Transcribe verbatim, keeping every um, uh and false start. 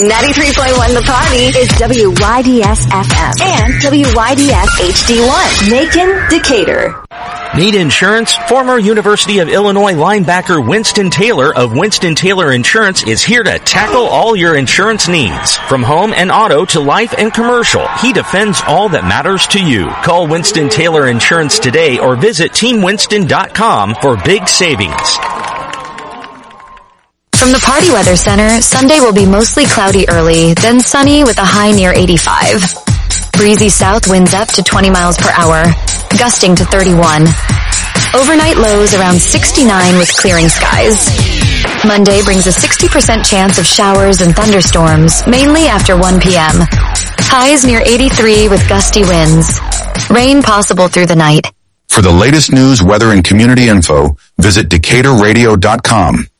ninety-three point one The Party is W Y D S F M and W Y D S H D one. Macon, Decatur. Need insurance? Former University of Illinois linebacker Winston Taylor of Winston Taylor Insurance is here to tackle all your insurance needs. From home and auto to life and commercial, he defends all that matters to you. Call Winston Taylor Insurance today or visit team winston dot com for big savings. From the Party Weather Center, Sunday will be mostly cloudy early, then sunny with a high near eighty-five. Breezy south winds up to twenty miles per hour, gusting to thirty-one. Overnight lows around sixty-nine with clearing skies. Monday brings a sixty percent chance of showers and thunderstorms, mainly after one p.m. Highs near eighty-three with gusty winds. Rain possible through the night. For the latest news, weather, and community info, visit Decatur Radio dot com.